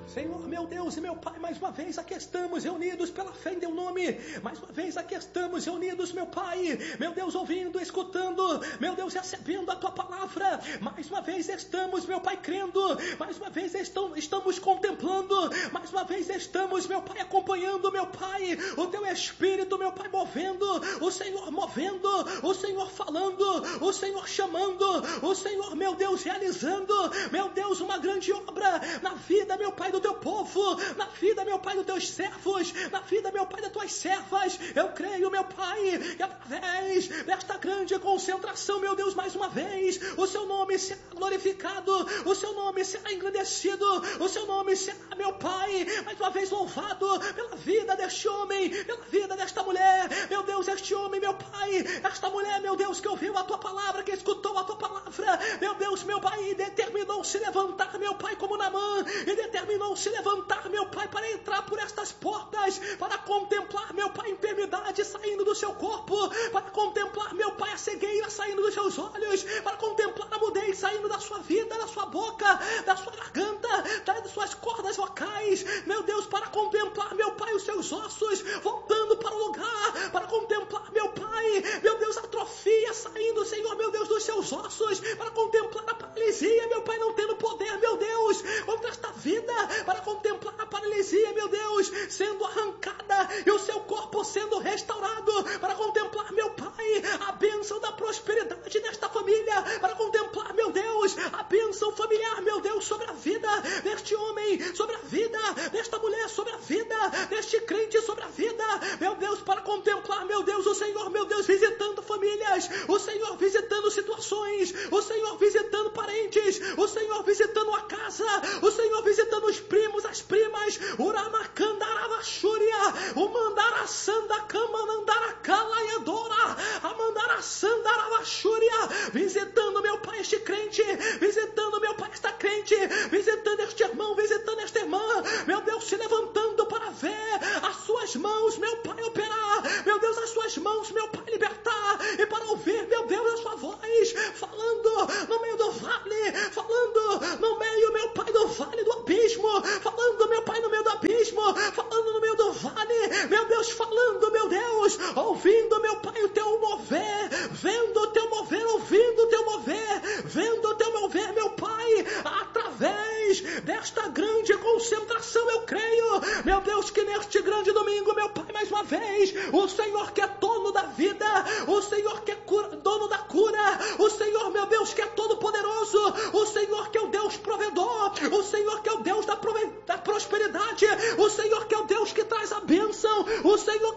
Senhor, meu Deus e meu Pai, mais uma vez aqui estamos reunidos pela fé em teu nome. Mais uma vez aqui estamos reunidos, meu Pai. Meu Deus, ouvindo, escutando. Meu Deus, recebendo a tua palavra. Mais uma vez estamos, meu Pai, crendo. Mais uma vez estamos contemplando. Mais uma vez estamos, meu Pai, acompanhando, meu Pai, o teu Espírito, meu Pai, movendo. O Senhor movendo. O Senhor falando. O Senhor chamando. O Senhor, meu Deus, realizando. Meu Deus, uma grande obra na vida, meu Pai, do teu povo, na vida, meu Pai, dos teus servos, na vida, meu Pai, das tuas servas. Eu creio, meu Pai, que através desta grande concentração, meu Deus, mais uma vez, o seu nome será glorificado, o seu nome será engrandecido, o seu nome será, meu Pai, mais uma vez louvado pela vida deste homem, pela vida desta mulher, meu Deus, este homem, meu Pai, esta mulher, meu Deus, que ouviu a tua palavra, que escutou a tua palavra, meu Deus, meu Pai, e determinou se levantar, meu Pai, como Naamã, e determinou se levantar, meu Pai, para entrar por estas portas, para contemplar, meu Pai, a enfermidade saindo do seu corpo, para contemplar, meu Pai, a cegueira saindo dos seus olhos, para contemplar a mudez saindo da sua vida, da sua boca, da sua garganta, das suas cordas vocais, meu Deus, para contemplar, meu Pai, os seus ossos voltando para o lugar, para contemplar, meu Pai, meu Deus, a atrofia saindo, Senhor, meu Deus, dos seus ossos, para contemplar a paralisia, meu Pai, não tendo poder, meu Deus, contra esta vida, para contemplar a paralisia, meu Deus, sendo arrancada e o seu corpo sendo restaurado, para contemplar, meu Pai, a bênção da prosperidade nesta família, para contemplar, meu Deus, a bênção familiar, meu Deus, sobre a vida deste homem, sobre a vida desta mulher, sobre a vida deste crente, sobre a vida, meu Deus, para contemplar, meu Deus, o Senhor, meu Deus, visitando famílias, o Senhor visitando situações, o Senhor visitando parentes, o Senhor visitando a casa, o Senhor visitando os primos, as primas, Uramacandaravachúria, o Mandaraçanda Camanandaracalaiadora, a Mandaraçandaravachúria, visitando, meu Pai, este crente, visitando, meu Pai, esta crente, visitando este irmão, visitando esta irmã, meu Deus, se levantando para ver as suas mãos, meu Pai, operar, meu Deus, as suas mãos, meu Pai, libertar, e para ouvir, meu Deus, a sua voz, falando no meio do vale, falando no meio, meu Pai, do vale do abismo, falando, meu Pai, no meio do abismo, falando no meio do vale, meu Deus, falando, meu Deus, ouvindo, meu Pai, o teu mover, vendo o teu mover, ouvindo o teu mover, vendo o teu mover, meu Pai, através desta grande concentração, eu creio, meu Deus, que neste grande domingo, meu Pai, mais uma vez, o Senhor que é dono da vida, o Senhor que é dono da cura, o Senhor, meu Deus, que é todo poderoso, o Senhor que é o Deus provedor, o Senhor que é o Deus da prosperidade, o Senhor que é o Deus que traz a bênção, o Senhor